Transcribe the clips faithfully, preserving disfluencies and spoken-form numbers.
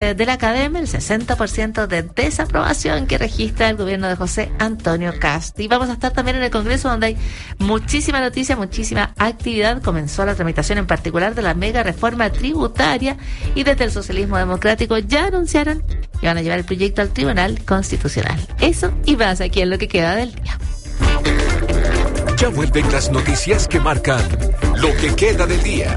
de la academia, el sesenta por ciento de desaprobación que registra el gobierno de José Antonio Kast. Y vamos a estar también en el Congreso, donde hay muchísima noticia, muchísima actividad. Comenzó la tramitación en particular de la mega reforma tributaria y desde el socialismo democrático ya anunciaron que van a llevar el proyecto al Tribunal Constitucional. Eso y más aquí en lo que queda del día. Ya vuelven las noticias que marcan lo que queda del día.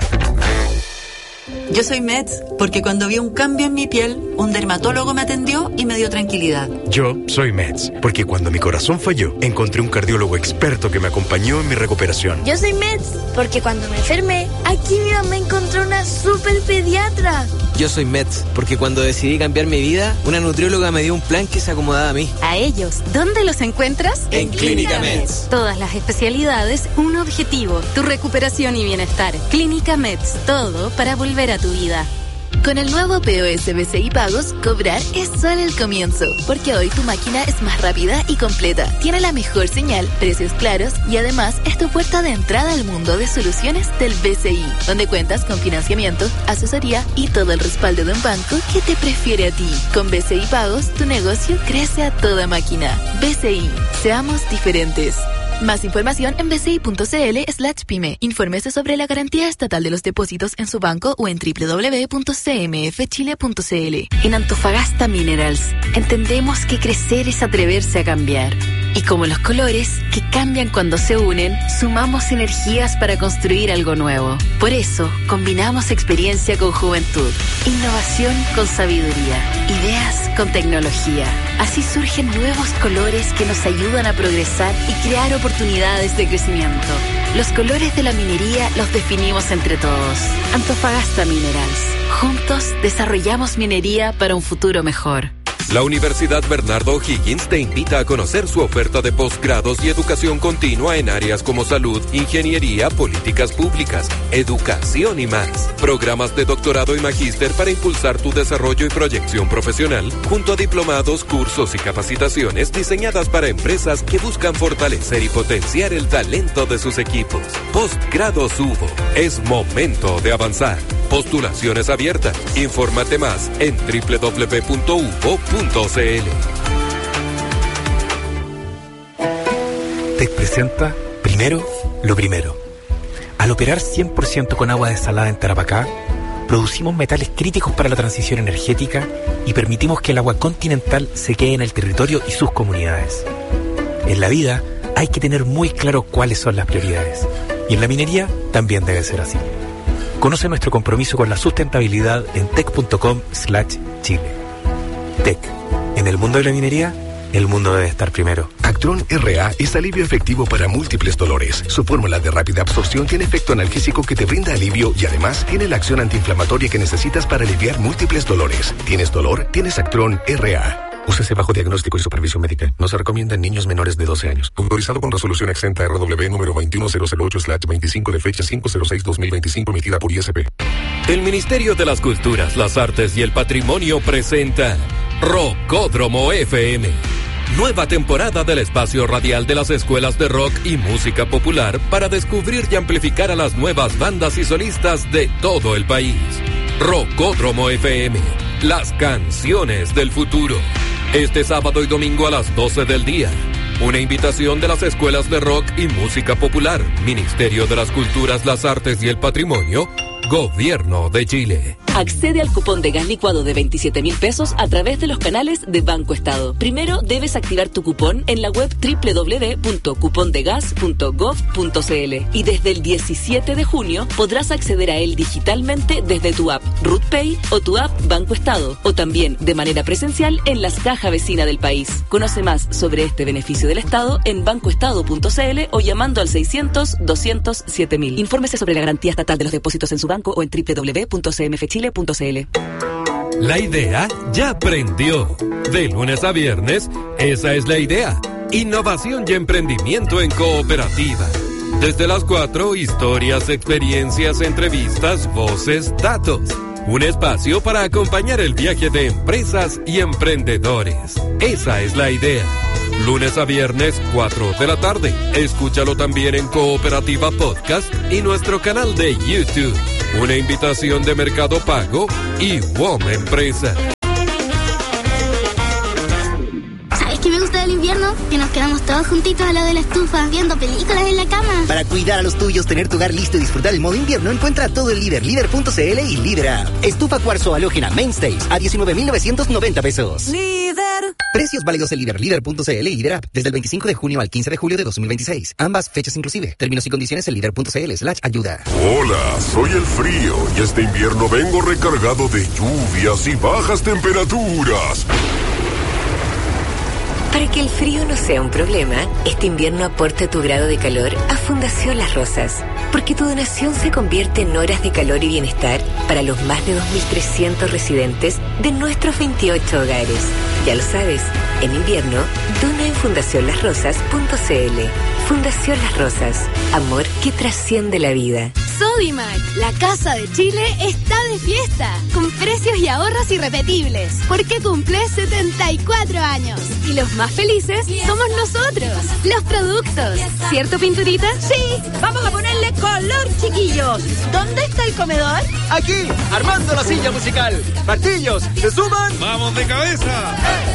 Yo soy Meds porque cuando vi un cambio en mi piel, un dermatólogo me atendió y me dio tranquilidad. Yo soy Meds porque cuando mi corazón falló, encontré un cardiólogo experto que me acompañó en mi recuperación. Yo soy Meds porque cuando me enfermé, aquí mi mamá encontró una super pediatra. Yo soy Meds porque cuando decidí cambiar mi vida, una nutrióloga me dio un plan que se acomodaba a mí. A ellos, ¿dónde los encuentras? En Clínica Meds. Todas las especialidades, un objetivo, tu recuperación y bienestar. Clínica Meds, todo para volver a tu vida. Con el nuevo P O S B C I Pagos, cobrar es solo el comienzo, porque hoy tu máquina es más rápida y completa, tiene la mejor señal, precios claros y además es tu puerta de entrada al mundo de soluciones del B C I, donde cuentas con financiamiento, asesoría y todo el respaldo de un banco que te prefiere a ti. Con B C I Pagos, tu negocio crece a toda máquina. B C I, seamos diferentes. Más información en bci.cl slash pyme. Infórmese sobre la garantía estatal de los depósitos en su banco o en doble u doble u doble u punto c m f chile punto c l. En Antofagasta Minerals entendemos que crecer es atreverse a cambiar. Y como los colores, que cambian cuando se unen, sumamos energías para construir algo nuevo. Por eso, combinamos experiencia con juventud, innovación con sabiduría, ideas con tecnología. Así surgen nuevos colores que nos ayudan a progresar y crear oportunidades de crecimiento. Los colores de la minería los definimos entre todos. Antofagasta Minerals. Juntos desarrollamos minería para un futuro mejor. La Universidad Bernardo O'Higgins te invita a conocer su oferta de posgrados y educación continua en áreas como salud, ingeniería, políticas públicas, educación y más. Programas de doctorado y magíster para impulsar tu desarrollo y proyección profesional, junto a diplomados, cursos y capacitaciones diseñadas para empresas que buscan fortalecer y potenciar el talento de sus equipos. Postgrados U B O. Es momento de avanzar. Postulaciones abiertas. Infórmate más en doble u doble u doble u punto u b o punto c l. T E C presenta Primero lo Primero. Al operar cien por ciento con agua desalada en Tarapacá, producimos metales críticos para la transición energética y permitimos que el agua continental se quede en el territorio y sus comunidades. En la vida hay que tener muy claro cuáles son las prioridades. Y en la minería también debe ser así. Conoce nuestro compromiso con la sustentabilidad en tec.com slash Chile. T E C. En el mundo de la minería, el mundo debe estar primero. Actron R A es alivio efectivo para múltiples dolores. Su fórmula de rápida absorción tiene efecto analgésico que te brinda alivio y además tiene la acción antiinflamatoria que necesitas para aliviar múltiples dolores. ¿Tienes dolor? Tienes Actron R A. Úsese bajo diagnóstico y supervisión médica. No se recomienda en niños menores de doce años. Autorizado con resolución exenta R W número veintiuno mil ocho slash veinticinco de fecha cinco cero seis dos mil veinticinco emitida por I S P. El Ministerio de las Culturas, las Artes y el Patrimonio presenta Rockódromo F M. Nueva temporada del espacio radial de las escuelas de rock y música popular para descubrir y amplificar a las nuevas bandas y solistas de todo el país. Rockódromo F M, las canciones del futuro. Este sábado y domingo a las doce del día. Una invitación de las escuelas de rock y música popular, Ministerio de las Culturas, las Artes y el Patrimonio, Gobierno de Chile. Accede al cupón de gas licuado de veintisiete mil pesos a través de los canales de Banco Estado. Primero debes activar tu cupón en la web doble u doble u doble u punto cupondegas punto gov punto c l y desde el diecisiete de junio podrás acceder a él digitalmente desde tu app RutPay o tu app Banco Estado o también de manera presencial en las cajas vecinas del país. Conoce más sobre este beneficio del Estado en bancoestado punto c l o llamando al seiscientos, doscientos siete mil. Infórmese sobre la garantía estatal de los depósitos en su banco o en doble u doble u doble u punto c m f chile punto c l. La idea ya prendió. De lunes a viernes, esa es la idea. Innovación y emprendimiento en cooperativa. Desde las cuatro, historias, experiencias, entrevistas, voces, datos. Un espacio para acompañar el viaje de empresas y emprendedores. Esa es la idea. Lunes a viernes, cuatro de la tarde. Escúchalo también en Cooperativa Podcast y nuestro canal de YouTube. Una invitación de Mercado Pago y W O M Empresa. el invierno, que nos quedamos todos juntitos al lado de la estufa, viendo películas en la cama. Para cuidar a los tuyos, tener tu hogar listo y disfrutar el modo invierno, encuentra todo en Líder, líder punto c l y Líder App. Estufa cuarzo halógena Mainstays a diecinueve mil novecientos noventa pesos. Líder. Precios válidos en Líder, líder punto c l y Líder App desde el veinticinco de junio al quince de julio de dos mil veintiséis. Ambas fechas inclusive. Términos y condiciones en líder punto c l slash ayuda. Hola, soy el frío y este invierno vengo recargado de lluvias y bajas temperaturas. Para que el frío no sea un problema, este invierno aporta tu grado de calor a Fundación Las Rosas, porque tu donación se convierte en horas de calor y bienestar para los más de dos mil trescientos residentes de nuestros veintiocho hogares. Ya lo sabes, en invierno, dona en fundación las rosas punto c l. Fundación Las Rosas, amor que trasciende la vida. Sodimac, la casa de Chile, está de fiesta, con precios y ahorros irrepetibles, porque cumple setenta y cuatro años. Y los más felices somos nosotros, los productos. ¿Cierto, Pinturita? Sí, vamos a ponerle color, chiquillos. ¿Dónde está el comedor? Aquí, armando la silla musical. Martillos, ¿se suman? ¡Vamos de cabeza!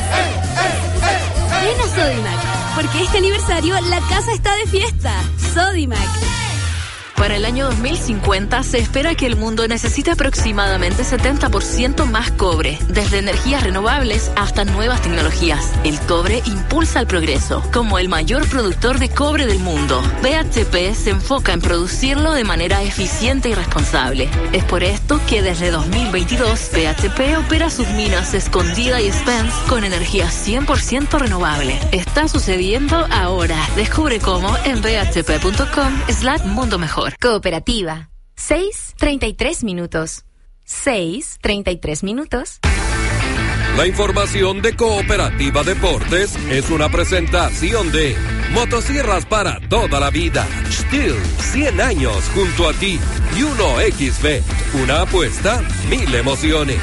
Ven a Sodimac, porque este aniversario la casa está de fiesta. Sodimac. Para el año dos mil cincuenta se espera que el mundo necesite aproximadamente setenta por ciento más cobre, desde energías renovables hasta nuevas tecnologías. El cobre impulsa el progreso. Como el mayor productor de cobre del mundo, B H P se enfoca en producirlo de manera eficiente y responsable. Es por esto que desde dos mil veintidós B H P opera sus minas Escondida y Spence con energía cien por ciento renovable. Está sucediendo ahora. Descubre cómo en b h p punto com slash mundo mejor. Cooperativa. seis treinta y tres minutos. seis treinta y tres minutos. La información de Cooperativa Deportes es una presentación de Motosierras para toda la vida. Stihl, cien años junto a ti. Y uno X B, una apuesta, mil emociones.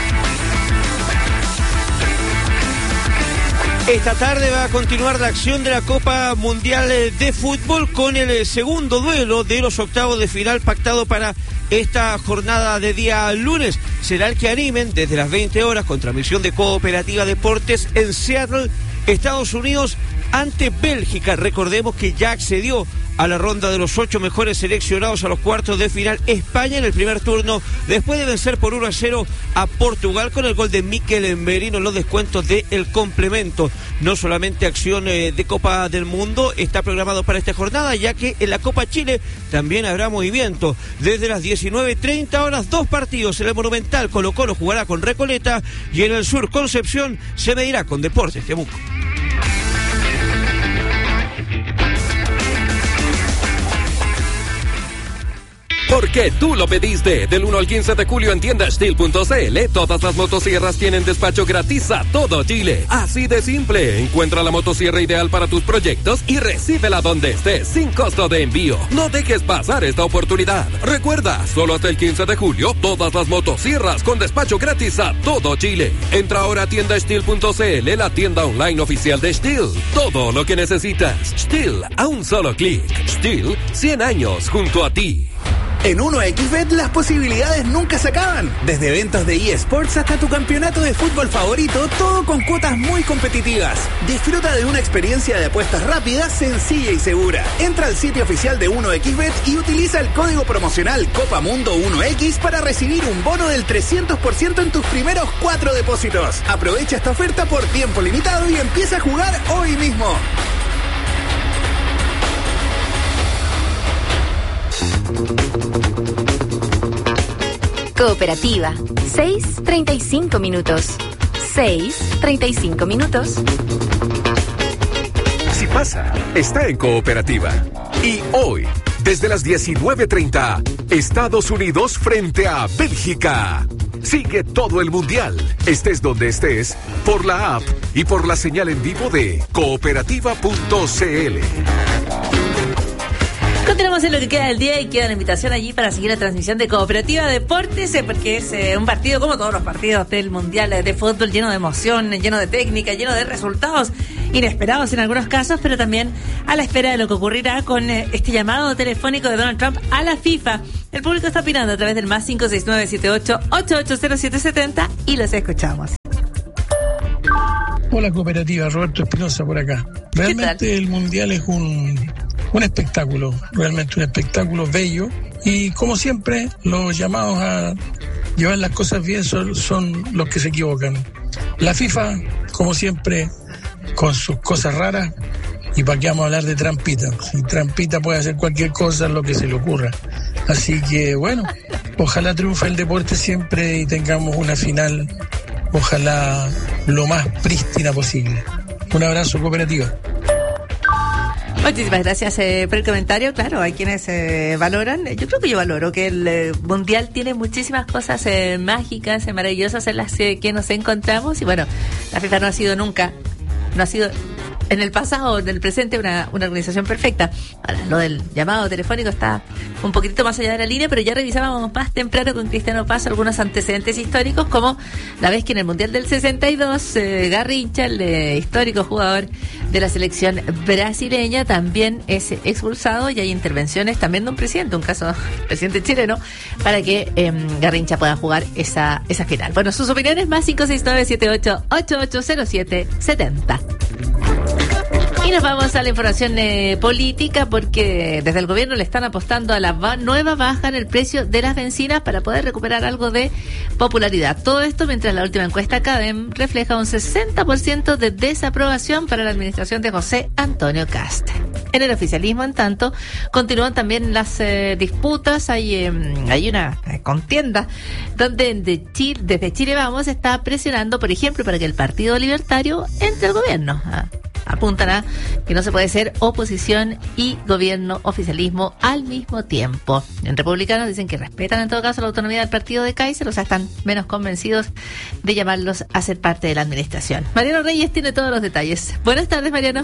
Esta tarde va a continuar la acción de la Copa Mundial de Fútbol con el segundo duelo de los octavos de final pactado para esta jornada de día lunes. Será el que animen desde las veinte horas con transmisión de Cooperativa Deportes en Seattle, Estados Unidos, ante Bélgica. Recordemos que ya accedió a la ronda de los ocho mejores seleccionados a los cuartos de final España en el primer turno, después de vencer por uno a cero a Portugal con el gol de Mikel Merino en los descuentos del complemento. No solamente acción eh, de Copa del Mundo está programado para esta jornada, ya que en la Copa Chile también habrá movimiento. Desde las diecinueve treinta horas, dos partidos en el Monumental. Colo Colo jugará con Recoleta y en el Sur Concepción se medirá con Deportes Temuco. Porque tú lo pediste. Del uno al quince de julio en tienda Stihl punto c l, todas las motosierras tienen despacho gratis a todo Chile. Así de simple. Encuentra la motosierra ideal para tus proyectos y recíbela donde estés, sin costo de envío. No dejes pasar esta oportunidad. Recuerda, solo hasta el quince de julio, todas las motosierras con despacho gratis a todo Chile. Entra ahora a tienda Stihl punto c l, la tienda online oficial de Stihl. Todo lo que necesitas. Stihl, a un solo clic. Stihl, cien años junto a ti. En uno equis bet las posibilidades nunca se acaban. Desde eventos de eSports hasta tu campeonato de fútbol favorito, todo con cuotas muy competitivas. Disfruta de una experiencia de apuestas rápida, sencilla y segura. Entra al sitio oficial de uno equis bet y utiliza el código promocional Copa Mundo uno equis para recibir un bono del trescientos por ciento en tus primeros cuatro depósitos. Aprovecha esta oferta por tiempo limitado y empieza a jugar hoy mismo. Cooperativa. seis treinta y cinco minutos. seis treinta y cinco minutos. Si pasa, está en Cooperativa. Y hoy, desde las diecinueve treinta, Estados Unidos frente a Bélgica. Sigue todo el mundial, estés donde estés, por la app y por la señal en vivo de cooperativa punto c l. Continuamos en lo que queda del día y queda la invitación allí para seguir la transmisión de Cooperativa Deportes, eh, porque es eh, un partido como todos los partidos del Mundial de Fútbol, lleno de emoción, lleno de técnica, lleno de resultados inesperados en algunos casos, pero también a la espera de lo que ocurrirá con eh, este llamado telefónico de Donald Trump a la FIFA. El público está opinando a través del más cinco seis nueve siete ocho ocho ocho cero siete siete cero y los escuchamos. Hola cooperativa, Roberto Espinosa por acá. Realmente el Mundial es un, un espectáculo, realmente un espectáculo bello. Y como siempre, los llamados a llevar las cosas bien son, son los que se equivocan. La FIFA, como siempre, con sus cosas raras. ¿Y para qué vamos a hablar de trampita? Si trampita puede hacer cualquier cosa, lo que se le ocurra. Así que bueno, ojalá triunfe el deporte siempre y tengamos una final, ojalá lo más prístina posible. Un abrazo, cooperativa. Muchísimas gracias eh, por el comentario. Claro, hay quienes eh, valoran, yo creo que yo valoro que el eh, Mundial tiene muchísimas cosas eh, mágicas, eh, maravillosas en las eh, que nos encontramos. Y bueno, la FIFA no ha sido nunca, no ha sido en el pasado o en el presente una, una organización perfecta. Ahora, lo del llamado telefónico está un poquitito más allá de la línea, pero ya revisábamos más temprano con Cristiano Paz algunos antecedentes históricos, como la vez que en el Mundial del sesenta y dos eh, Garrincha, el eh, histórico jugador de la selección brasileña, también es expulsado y hay intervenciones también de un presidente, un caso presidente chileno, para que eh, Garrincha pueda jugar esa, esa final. Bueno, sus opiniones más cinco seis nueve siete ocho ocho ocho cero siete siete cero. Y nos vamos a la información eh, política, porque desde el gobierno le están apostando a la ba- nueva baja en el precio de las bencinas para poder recuperar algo de popularidad. Todo esto mientras la última encuesta CADEM refleja un sesenta por ciento de desaprobación para la administración de José Antonio Kast. En el oficialismo, en tanto, continúan también las eh, disputas. Hay, eh, hay una eh, contienda donde de Chile, desde Chile Vamos está presionando, por ejemplo, para que el Partido Libertario entre al gobierno. Ah. Apuntan a que no se puede ser oposición y gobierno, oficialismo al mismo tiempo. En republicanos dicen que respetan en todo caso la autonomía del partido de Kaiser, o sea, están menos convencidos de llamarlos a ser parte de la administración. Mariano Reyes tiene todos los detalles. Buenas tardes, Mariano.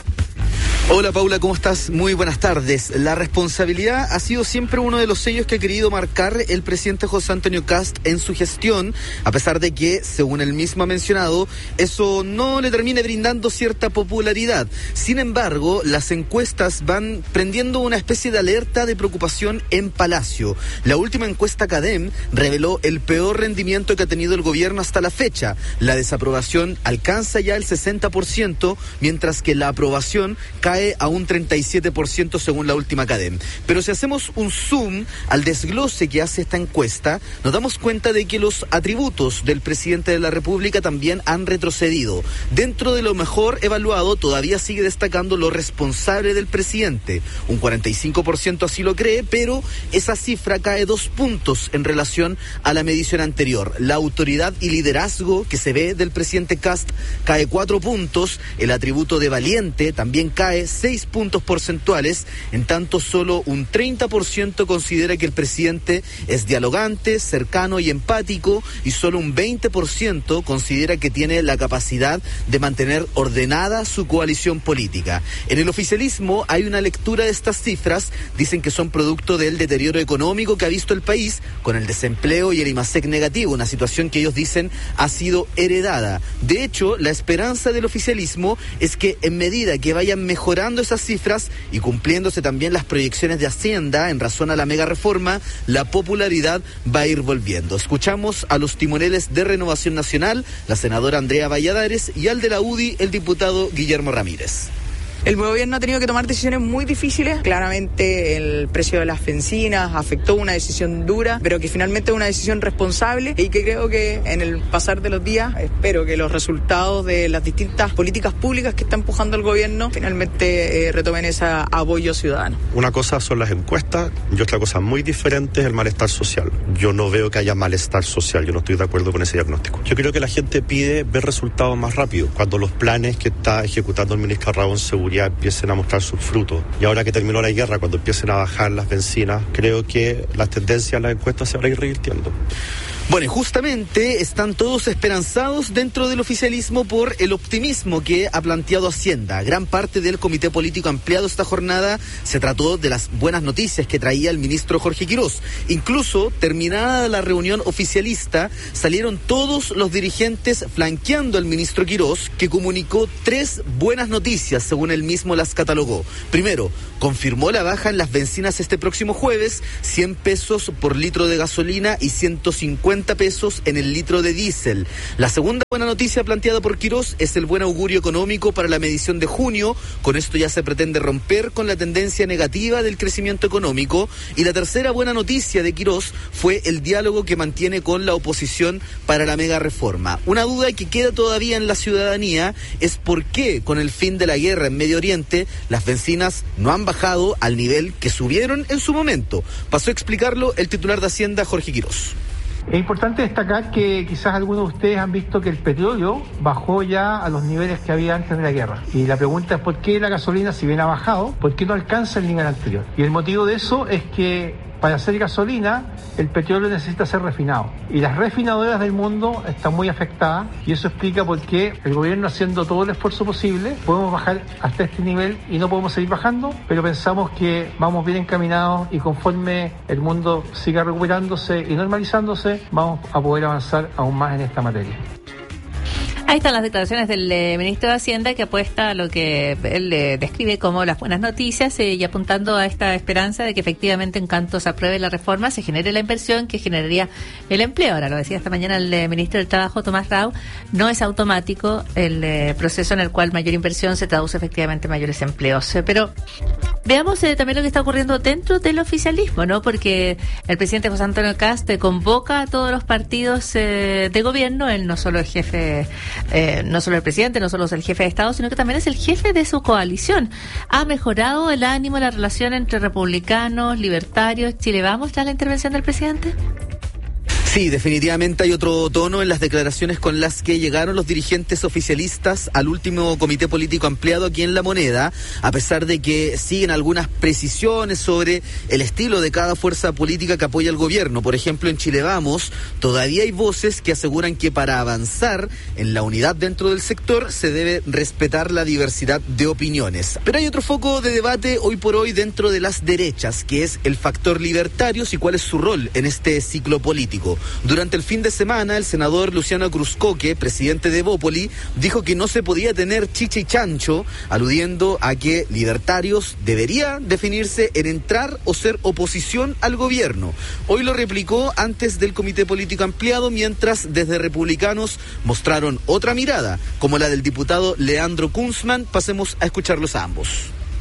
Hola Paula, ¿cómo estás? Muy buenas tardes. La responsabilidad ha sido siempre uno de los sellos que ha querido marcar el presidente José Antonio Kast en su gestión, a pesar de que, según él mismo ha mencionado, eso no le termine brindando cierta popularidad. Sin embargo, las encuestas van prendiendo una especie de alerta de preocupación en Palacio. La última encuesta CADEM reveló el peor rendimiento que ha tenido el gobierno hasta la fecha. La desaprobación alcanza ya el sesenta por ciento, mientras que la aprobación cae a un treinta y siete por ciento según la última CADEM. Pero si hacemos un zoom al desglose que hace esta encuesta, nos damos cuenta de que los atributos del presidente de la República también han retrocedido. Dentro de lo mejor evaluado, todavía sigue destacando lo responsable del presidente. Un cuarenta y cinco por ciento así lo cree, pero esa cifra cae dos puntos en relación a la medición anterior. La autoridad y liderazgo que se ve del presidente Kast cae cuatro puntos. El atributo de valiente también cae seis puntos porcentuales, en tanto solo un treinta por ciento considera que el presidente es dialogante, cercano y empático, y solo un veinte por ciento considera que tiene la capacidad de mantener ordenada su coalición política. En el oficialismo hay una lectura de estas cifras, dicen que son producto del deterioro económico que ha visto el país, con el desempleo y el IMASEC negativo, una situación que ellos dicen ha sido heredada. De hecho, la esperanza del oficialismo es que en medida que vayan mejorando esas cifras y cumpliéndose también las proyecciones de Hacienda en razón a la mega reforma, la popularidad va a ir volviendo. Escuchamos a los timoneles de Renovación Nacional, la senadora Andrea Valladares, y al de la U D I, el diputado Guillermo Ramírez. El gobierno ha tenido que tomar decisiones muy difíciles. Claramente el precio de las bencinas afectó, una decisión dura, pero que finalmente es una decisión responsable y que creo que en el pasar de los días espero que los resultados de las distintas políticas públicas que está empujando el gobierno finalmente eh, retomen ese apoyo ciudadano. Una cosa son las encuestas y otra cosa muy diferente es el malestar social. Yo no veo que haya malestar social, yo no estoy de acuerdo con ese diagnóstico. Yo creo que la gente pide ver resultados más rápido, cuando los planes que está ejecutando el ministro Rabón Seguridad empiecen a mostrar sus frutos. Y ahora que terminó la guerra, cuando empiecen a bajar las bencinas, creo que las tendencias en las encuestas se van a ir revirtiendo. Bueno, y justamente están todos esperanzados dentro del oficialismo por el optimismo que ha planteado Hacienda. Gran parte del comité político ampliado esta jornada se trató de las buenas noticias que traía el ministro Jorge Quirós. Incluso, terminada la reunión oficialista, salieron todos los dirigentes flanqueando al ministro Quirós, que comunicó tres buenas noticias, según él mismo las catalogó. Primero, confirmó la baja en las bencinas este próximo jueves, cien pesos por litro de gasolina y ciento cincuenta cincuenta pesos en el litro de diésel. La segunda buena noticia planteada por Quirós es el buen augurio económico para la medición de junio. Con esto ya se pretende romper con la tendencia negativa del crecimiento económico. Y la tercera buena noticia de Quirós fue el diálogo que mantiene con la oposición para la mega reforma. Una duda que queda todavía en la ciudadanía es por qué, con el fin de la guerra en Medio Oriente, las bencinas no han bajado al nivel que subieron en su momento. Pasó a explicarlo el titular de Hacienda, Jorge Quirós. Es importante destacar que quizás algunos de ustedes han visto que el petróleo bajó ya a los niveles que había antes de la guerra. Y la pregunta es por qué la gasolina, si bien ha bajado, ¿por qué no alcanza el nivel anterior? Y el motivo de eso es que para hacer gasolina, el petróleo necesita ser refinado. Y las refinadoras del mundo están muy afectadas y eso explica por qué el gobierno, haciendo todo el esfuerzo posible, podemos bajar hasta este nivel y no podemos seguir bajando, pero pensamos que vamos bien encaminados y conforme el mundo siga recuperándose y normalizándose, vamos a poder avanzar aún más en esta materia. Ahí están las declaraciones del eh, ministro de Hacienda, que apuesta a lo que él eh, describe como las buenas noticias eh, y apuntando a esta esperanza de que efectivamente en cuanto se apruebe la reforma se genere la inversión que generaría el empleo. Ahora, lo decía esta mañana el eh, ministro del Trabajo, Tomás Rau, no es automático el eh, proceso en el cual mayor inversión se traduce efectivamente en mayores empleos. Eh, pero veamos eh, también lo que está ocurriendo dentro del oficialismo, ¿no? Porque el presidente José Antonio Kast eh, convoca a todos los partidos eh, de gobierno. Él no solo es jefe... Eh, no solo el presidente, no solo es el jefe de Estado, sino que también es el jefe de su coalición. ¿Ha mejorado el ánimo, la relación entre republicanos, libertarios, Chile Vamos tras la intervención del presidente? Sí, definitivamente hay otro tono en las declaraciones con las que llegaron los dirigentes oficialistas al último comité político ampliado aquí en La Moneda, a pesar de que siguen algunas precisiones sobre el estilo de cada fuerza política que apoya al gobierno. Por ejemplo, en Chile Vamos, todavía hay voces que aseguran que para avanzar en la unidad dentro del sector se debe respetar la diversidad de opiniones. Pero hay otro foco de debate hoy por hoy dentro de las derechas, que es el factor libertarios y cuál es su rol en este ciclo político. Durante el fin de semana, el senador Luciano Cruzcoque, presidente de Bópoli, dijo que no se podía tener chicha y chancho, aludiendo a que libertarios debería definirse en entrar o ser oposición al gobierno. Hoy lo replicó antes del comité político ampliado, mientras desde republicanos mostraron otra mirada, como la del diputado Leandro Kunzman. Pasemos a escucharlos a ambos.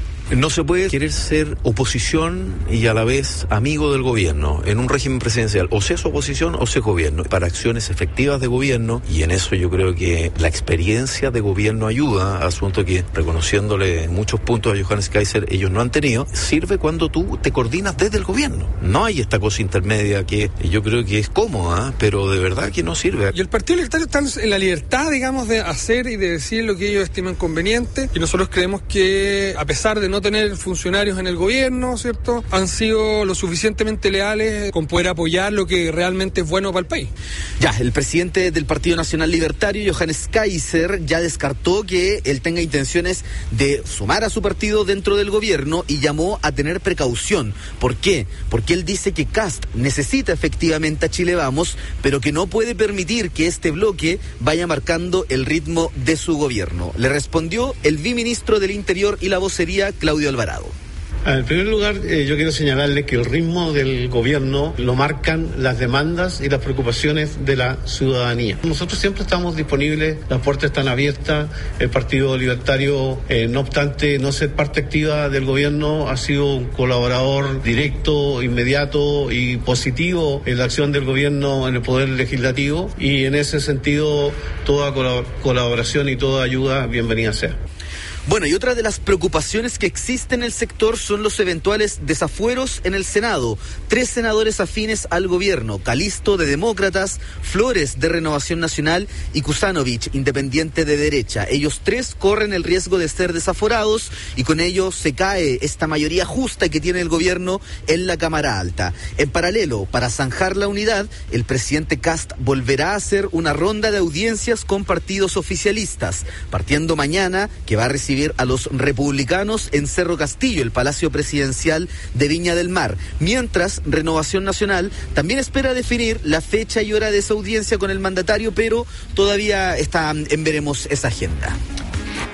No se puede querer ser oposición y a la vez amigo del gobierno en un régimen presidencial. O se es oposición o se es gobierno. Para acciones efectivas de gobierno, y en eso yo creo que la experiencia de gobierno ayuda, asunto que, reconociéndole muchos puntos a Johannes Kaiser, ellos no han tenido, sirve cuando tú te coordinas desde el gobierno. No hay esta cosa intermedia que yo creo que es cómoda, pero de verdad que no sirve. Y el Partido Libertario está en la libertad, digamos, de hacer y de decir lo que ellos estiman conveniente, y nosotros creemos que, a pesar de no tener funcionarios en el gobierno, ¿cierto?, han sido lo suficientemente leales con poder apoyar lo que realmente es bueno para el país. Ya, el presidente del Partido Nacional Libertario, Johannes Kaiser, ya descartó que él tenga intenciones de sumar a su partido dentro del gobierno y llamó a tener precaución. ¿Por qué? Porque él dice que Kast necesita efectivamente a Chile Vamos, pero que no puede permitir que este bloque vaya marcando el ritmo de su gobierno. Le respondió el viceministro del Interior y la vocería, Claudio Alvarado. En primer lugar, eh, yo quiero señalarle que el ritmo del gobierno lo marcan las demandas y las preocupaciones de la ciudadanía. Nosotros siempre estamos disponibles, las puertas están abiertas. El Partido Libertario, eh, no obstante no ser parte activa del gobierno, ha sido un colaborador directo, inmediato y positivo en la acción del gobierno en el Poder Legislativo, y en ese sentido toda colaboración y toda ayuda bienvenida sea. Bueno, y otra de las preocupaciones que existe en el sector son los eventuales desafueros en el Senado. Tres senadores afines al gobierno, Calisto de Demócratas, Flores de Renovación Nacional y Kusanovich, independiente de derecha. Ellos tres corren el riesgo de ser desaforados y con ello se cae esta mayoría justa que tiene el gobierno en la Cámara Alta. En paralelo, para zanjar la unidad, el presidente Kast volverá a hacer una ronda de audiencias con partidos oficialistas, partiendo mañana, que va a recibir a los republicanos en Cerro Castillo, el Palacio Presidencial de Viña del Mar. Mientras, Renovación Nacional también espera definir la fecha y hora de esa audiencia con el mandatario, pero todavía está en veremos esa agenda.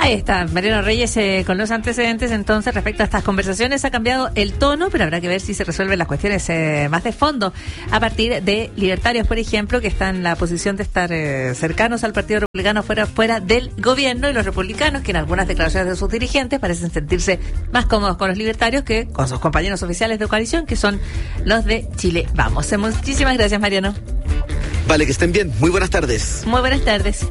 Ahí está, Mariano Reyes eh, con los antecedentes. Entonces, respecto a estas conversaciones, ha cambiado el tono, pero habrá que ver si se resuelven las cuestiones eh, más de fondo a partir de libertarios, por ejemplo, que están en la posición de estar eh, cercanos al Partido Republicano fuera, fuera del gobierno, y los republicanos, que en algunas declaraciones de sus dirigentes parecen sentirse más cómodos con los libertarios que con sus compañeros oficiales de coalición, que son los de Chile Vamos. Muchísimas gracias, Mariano. Vale, que estén bien. Muy buenas tardes. Muy buenas tardes.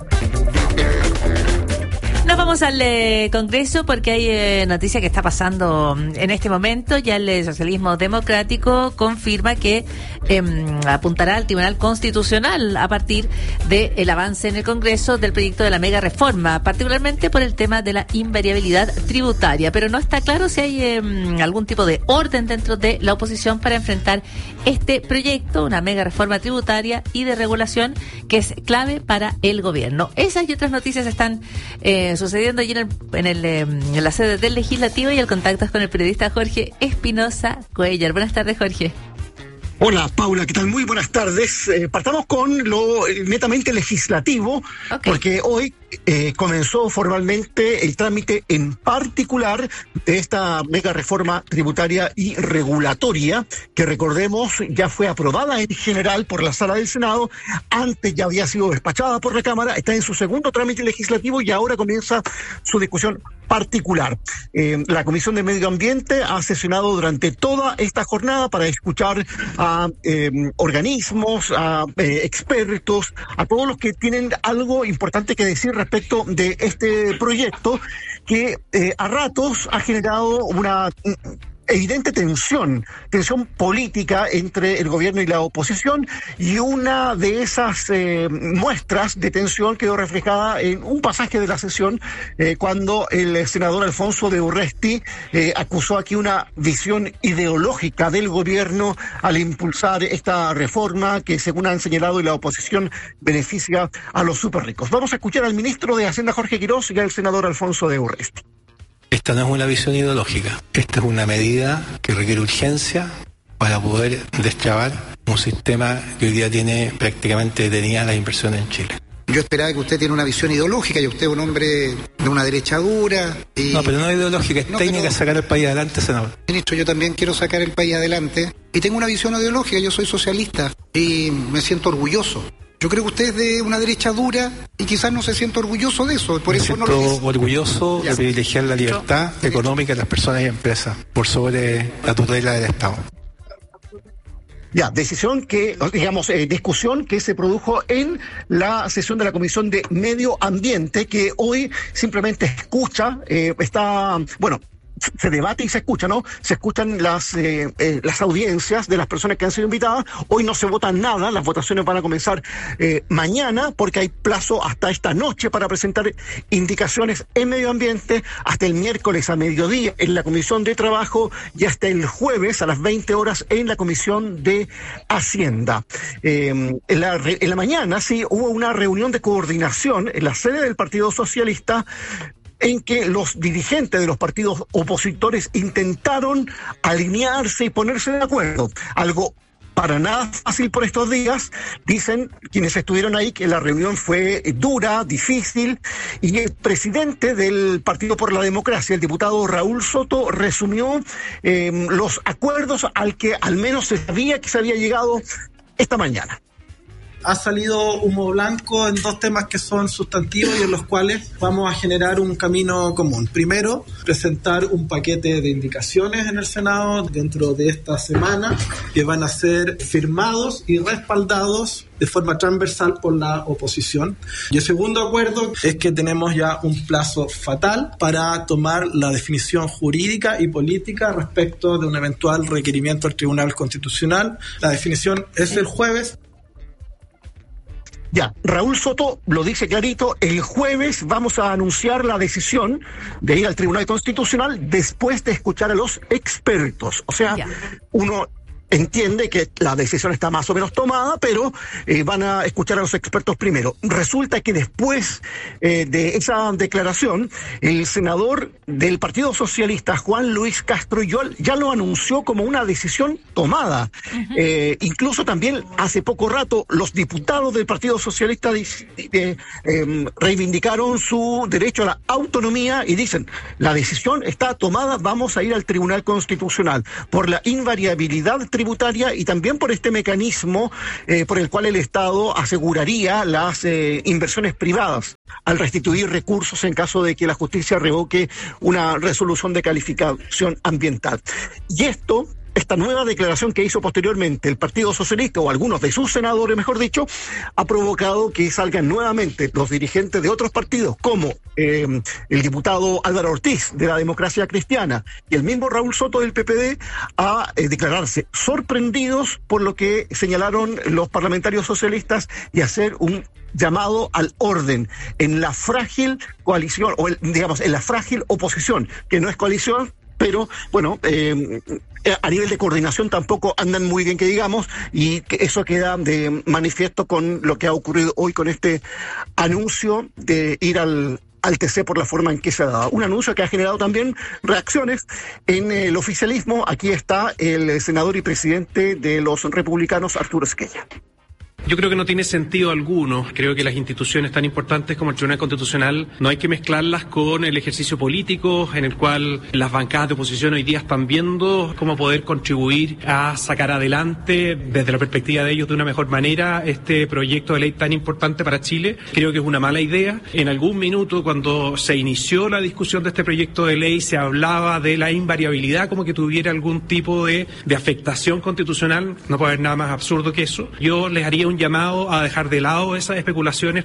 Nos vamos al eh, Congreso porque hay eh, noticia que está pasando en este momento. Ya el eh, socialismo democrático confirma que eh, apuntará al Tribunal Constitucional a partir del avance en el Congreso del proyecto de la mega reforma, particularmente por el tema de la invariabilidad tributaria. Pero no está claro si hay eh, algún tipo de orden dentro de la oposición para enfrentar este proyecto, una mega reforma tributaria y de regulación que es clave para el gobierno. Esas y otras noticias están eh, sucediendo allí en, el, en, el, en la sede del Legislativo, y el contacto es con el periodista Jorge Espinosa Cuellar. Buenas tardes, Jorge. Hola, Paula, ¿qué tal? Muy buenas tardes. Eh, partamos con lo eh, netamente legislativo, okay, porque hoy eh, comenzó formalmente el trámite en particular de esta mega reforma tributaria y regulatoria, que recordemos ya fue aprobada en general por la Sala del Senado, antes ya había sido despachada por la Cámara, está en su segundo trámite legislativo y ahora comienza su discusión particular. Eh, la Comisión de Medio Ambiente ha sesionado durante toda esta jornada para escuchar a eh, organismos, a eh, expertos, a todos los que tienen algo importante que decir respecto de este proyecto que eh, a ratos ha generado una evidente tensión, tensión política entre el gobierno y la oposición, y una de esas eh, muestras de tensión quedó reflejada en un pasaje de la sesión eh, cuando el senador Alfonso de Urresti eh, acusó aquí una visión ideológica del gobierno al impulsar esta reforma que, según han señalado y la oposición, beneficia a los súper ricos. Vamos a escuchar al ministro de Hacienda, Jorge Quirós, y al senador Alfonso de Urresti. Esta no es una visión ideológica, esta es una medida que requiere urgencia para poder destrabar un sistema que hoy día tiene prácticamente detenida las inversiones en Chile. Yo esperaba que usted tiene una visión ideológica, y usted es un hombre de una derecha dura. Y... No, pero no es ideológica, es no, técnica pero... sacar el país adelante, senador. Ministro, yo también quiero sacar el país adelante y tengo una visión ideológica, yo soy socialista y me siento orgulloso. Yo creo que usted es de una derecha dura y quizás no se siente orgulloso de eso. Por Me eso siento no lo dice. orgulloso ya. de privilegiar la libertad Yo, económica de las personas y empresas por sobre la tutela del Estado. Ya, decisión que, digamos, eh, discusión que se produjo en la sesión de la Comisión de Medio Ambiente, que hoy simplemente escucha, eh, está, bueno, se debate y se escucha, ¿no? Se escuchan las eh, eh, las audiencias de las personas que han sido invitadas. Hoy no se vota nada, las votaciones van a comenzar eh, mañana, porque hay plazo hasta esta noche para presentar indicaciones en medio ambiente, hasta el miércoles a mediodía en la Comisión de Trabajo y hasta el jueves a las veinte horas en la Comisión de Hacienda. Eh, en, la, en la mañana sí hubo una reunión de coordinación en la sede del Partido Socialista, en que los dirigentes de los partidos opositores intentaron alinearse y ponerse de acuerdo. Algo para nada fácil por estos días. Dicen quienes estuvieron ahí que la reunión fue dura, difícil, y el presidente del Partido por la Democracia, el diputado Raúl Soto, resumió eh, los acuerdos al que al menos se sabía que se había llegado esta mañana. Ha salido humo blanco en dos temas que son sustantivos y en los cuales vamos a generar un camino común. Primero, presentar un paquete de indicaciones en el Senado dentro de esta semana que van a ser firmados y respaldados de forma transversal por la oposición. Y el segundo acuerdo es que tenemos ya un plazo fatal para tomar la definición jurídica y política respecto de un eventual requerimiento al Tribunal Constitucional. La definición es el jueves. Ya, Raúl Soto lo dice clarito, el jueves vamos a anunciar la decisión de ir al Tribunal Constitucional después de escuchar a los expertos. O sea, ya. uno entiende que la decisión está más o menos tomada, pero eh, van a escuchar a los expertos primero. Resulta que después eh, de esa declaración, el senador del Partido Socialista, Juan Luis Castro, ya lo anunció como una decisión tomada. Uh-huh. Eh, incluso también hace poco rato los diputados del Partido Socialista de, de, eh, reivindicaron su derecho a la autonomía y dicen, la decisión está tomada, vamos a ir al Tribunal Constitucional por la invariabilidad tributaria tributaria y también por este mecanismo eh, por el cual el Estado aseguraría las eh, inversiones privadas al restituir recursos en caso de que la justicia revoque una resolución de calificación ambiental. Y esto... Esta nueva declaración que hizo posteriormente el Partido Socialista, o algunos de sus senadores, mejor dicho, ha provocado que salgan nuevamente los dirigentes de otros partidos, como eh, el diputado Álvaro Ortiz, de la Democracia Cristiana, y el mismo Raúl Soto, del P P D, a eh, declararse sorprendidos por lo que señalaron los parlamentarios socialistas y hacer un llamado al orden en la frágil coalición, o el, digamos, en la frágil oposición, que no es coalición, pero bueno, eh, a nivel de coordinación tampoco andan muy bien, que digamos, y que eso queda de manifiesto con lo que ha ocurrido hoy con este anuncio de ir al, al T C por la forma en que se ha dado. Un anuncio que ha generado también reacciones en el oficialismo. Aquí está el senador y presidente de los republicanos, Arturo Esquella. Yo creo que no tiene sentido alguno. Creo que las instituciones tan importantes como el Tribunal Constitucional no hay que mezclarlas con el ejercicio político en el cual las bancadas de oposición hoy día están viendo cómo poder contribuir a sacar adelante desde la perspectiva de ellos de una mejor manera este proyecto de ley tan importante para Chile. Creo que es una mala idea. En algún minuto, cuando se inició la discusión de este proyecto de ley, se hablaba de la invariabilidad como que tuviera algún tipo de, de afectación constitucional. No puede haber nada más absurdo que eso. Yo les haría un un llamado a dejar de lado esas especulaciones.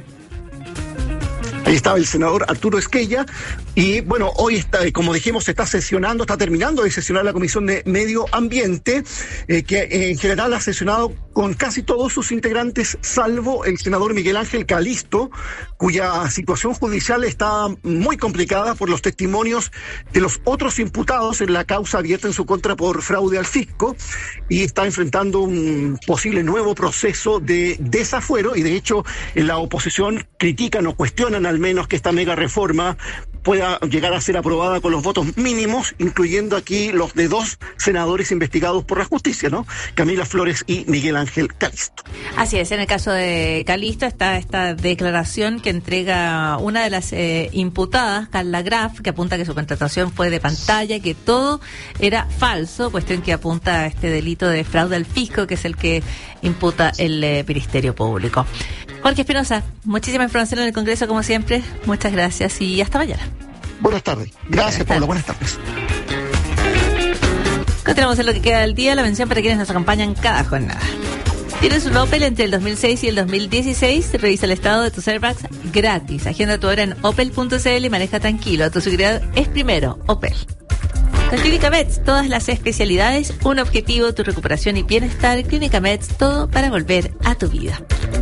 Ahí estaba el senador Arturo Esquella y bueno, hoy está, como dijimos, se está sesionando, está terminando de sesionar la Comisión de Medio Ambiente, eh, que eh, en general ha sesionado con casi todos sus integrantes, salvo el senador Miguel Ángel Calisto, cuya situación judicial está muy complicada por los testimonios de los otros imputados en la causa abierta en su contra por fraude al fisco, y está enfrentando un posible nuevo proceso de desafuero, y de hecho en la oposición critican o cuestionan al menos que esta mega reforma pueda llegar a ser aprobada con los votos mínimos, incluyendo aquí los de dos senadores investigados por la justicia, ¿no? Camila Flores y Miguel Ángel Calisto. Así es, en el caso de Calisto está esta declaración que entrega una de las eh, imputadas, Carla Graf, que apunta que su contratación fue de pantalla, que todo era falso, cuestión que apunta a este delito de fraude al fisco, que es el que imputa el eh, Ministerio Público. Jorge Espinosa, muchísima información en el Congreso, como siempre. Muchas gracias y hasta mañana. Buenas tardes. Gracias, Paula. Buenas tardes. Continuamos en lo que queda del día, la mención para quienes nos acompañan cada jornada. ¿Tienes un Opel entre el dos mil seis y el dos mil dieciséis? Revisa el estado de tus airbags gratis. Agenda tu hora en opel punto c l y maneja tranquilo. Tu seguridad es primero. Opel. Con Clínica Meds, todas las especialidades, un objetivo, tu recuperación y bienestar. Clínica Meds, todo para volver a tu vida.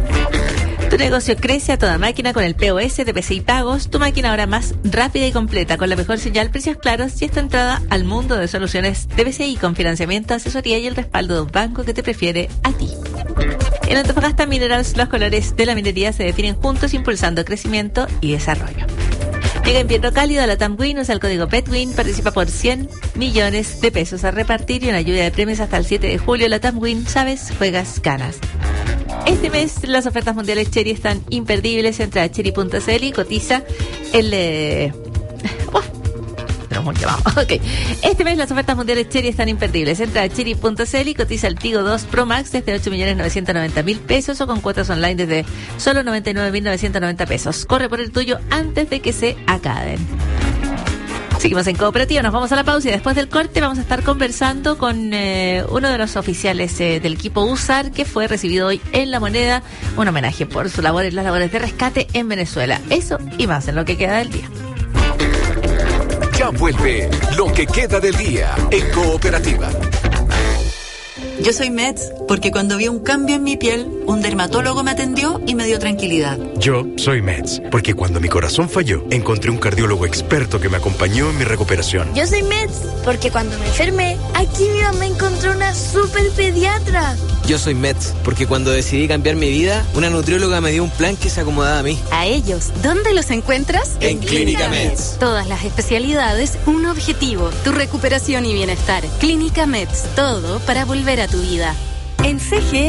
Tu negocio crece a toda máquina con el P O S de P C I Pagos, tu máquina ahora más rápida y completa, con la mejor señal, precios claros y esta entrada al mundo de soluciones de P C I con financiamiento, asesoría y el respaldo de un banco que te prefiere a ti. En Antofagasta Minerals, los colores de la minería se definen juntos, impulsando crecimiento y desarrollo. Llega invierno cálido a la TAMWIN, usa el código PETWIN, participa por cien millones de pesos a repartir y una lluvia de premios hasta el siete de julio. La TAMWIN, sabes, juegas, ganas. Este mes las ofertas mundiales Chery están imperdibles. Entra a chery punto c l y cotiza el... Eh... Oh, tenemos un llamado. Okay. Este mes las ofertas mundiales Chery están imperdibles. Entra a chery punto c l y cotiza el Tigo dos Pro Max desde ocho millones novecientos noventa mil pesos o con cuotas online desde solo noventa y nueve mil novecientos noventa pesos. Corre por el tuyo antes de que se acaben. Seguimos en Cooperativa, nos vamos a la pausa y después del corte vamos a estar conversando con eh, uno de los oficiales eh, del equipo U S A R, que fue recibido hoy en La Moneda, un homenaje por su labor en las labores de rescate en Venezuela. Eso y más en lo que queda del día. Ya vuelve lo que queda del día en Cooperativa. Yo soy Meds porque cuando vi un cambio en mi piel un dermatólogo me atendió y me dio tranquilidad. Yo soy Meds, porque cuando mi corazón falló, encontré un cardiólogo experto que me acompañó en mi recuperación. Yo soy Meds, porque cuando me enfermé, aquí mi mamá encontró una super pediatra. Yo soy Meds, porque cuando decidí cambiar mi vida, una nutrióloga me dio un plan que se acomodaba a mí. A ellos, ¿dónde los encuentras? En Clínica Meds. Todas las especialidades, un objetivo, tu recuperación y bienestar. Clínica Meds, todo para volver a tu vida. En C G